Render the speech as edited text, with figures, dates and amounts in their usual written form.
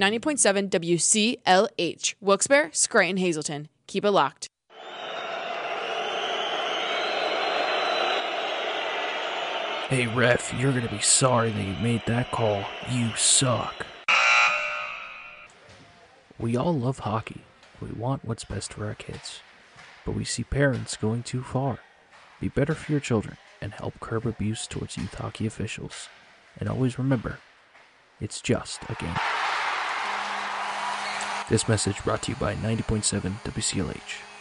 90.7 WCLH, Wilkes-Barre, Scranton, Hazleton. Keep it locked. Hey ref, you're gonna be sorry that you made that call. You suck. We all love hockey. We want what's best for our kids. But we see parents going too far. Be better for your children and help curb abuse towards youth hockey officials. And always remember, it's just a game. This message brought to you by 90.7 WCLH.